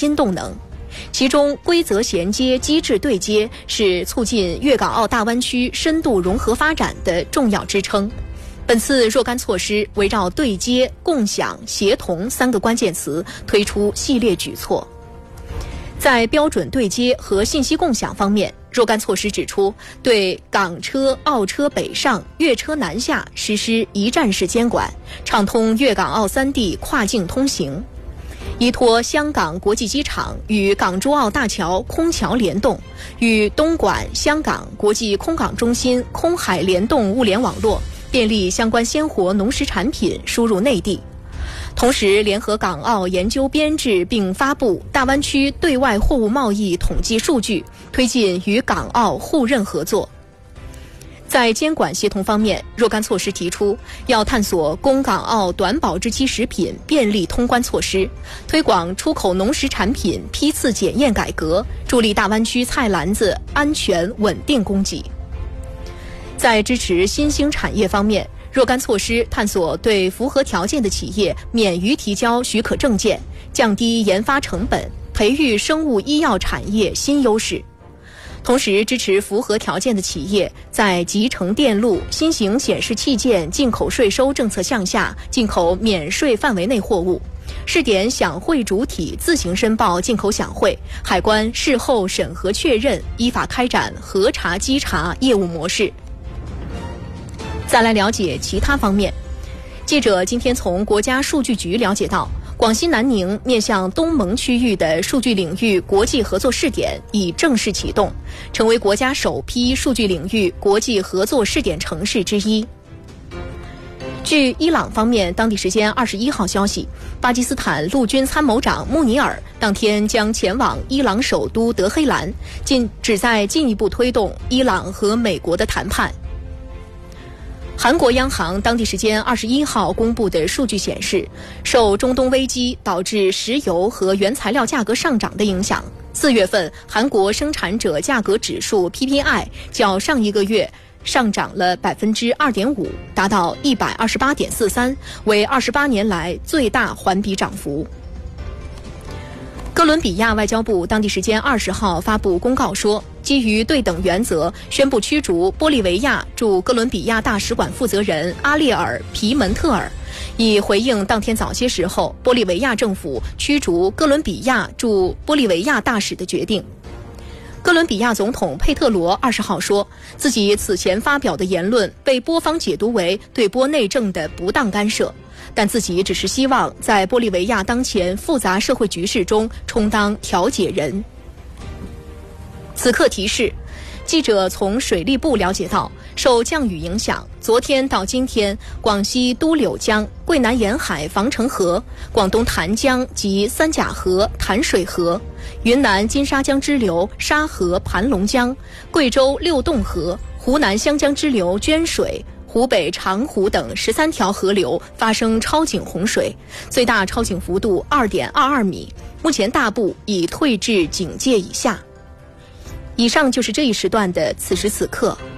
新动能。其中，规则衔接、机制对接是促进粤港澳大湾区深度融合发展的重要支撑。本次若干措施围绕对接、共享、协同3个关键词推出系列举措。在标准对接和信息共享方面，若干措施指出，对港车、澳车北上、粤车南下实施一站式监管，畅通粤港澳3地跨境通行。依托香港国际机场与港珠澳大桥空桥联动，与东莞、香港国际空港中心空海联动物联网络，便利相关鲜活农食产品输入内地。同时，联合港澳研究编制并发布大湾区对外货物贸易统计数据，推进与港澳互认合作。在监管协同方面，若干措施提出要探索供港澳短保质期食品便利通关措施，推广出口农食产品批次检验改革，助力大湾区菜篮子安全稳定供给。在支持新兴产业方面，若干措施探索对符合条件的企业免于提交许可证件，降低研发成本，培育生物医药产业新优势。同时，支持符合条件的企业在集成电路、新型显示器件进口税收政策项下进口免税范围内货物，试点享汇主体自行申报进口享汇，海关事后审核确认，依法开展核查稽查业务模式。再来了解其他方面，记者今天从国家数据局了解到，广西南宁面向东盟区域的数据领域国际合作试点已正式启动，成为国家首批数据领域国际合作试点城市之一。据伊朗方面当地时间21号消息，巴基斯坦陆军参谋长穆尼尔当天将前往伊朗首都德黑兰，旨在进一步推动伊朗和美国的谈判。韩国央行当地时间21号公布的数据显示，受中东危机导致石油和原材料价格上涨的影响，4月份韩国生产者价格指数 PPI 较上一个月上涨了 2.5%， 达到 128.43， 为28年来最大环比涨幅。哥伦比亚外交部当地时间20号发布公告说，基于对等原则，宣布驱逐玻利维亚驻哥伦比亚大使馆负责人阿列尔·皮门特尔，以回应当天早些时候玻利维亚政府驱逐哥伦比亚驻玻利维亚大使的决定。哥伦比亚总统佩特罗20号说，自己此前发表的言论被波方解读为对波内政的不当干涉，但自己只是希望在玻利维亚当前复杂社会局势中充当调解人。此刻提示，记者从水利部了解到，受降雨影响，昨天到今天，广西都柳江、桂南沿海防城河、广东潭江及三甲河、潭水河、云南金沙江支流沙河、盘龙江、贵州六洞河、湖南湘江支流涓水、湖北长湖等13条河流发生超警洪水，最大超警幅度 2.22 米，目前大部已退至警戒以下。以上就是这一时段的此时此刻，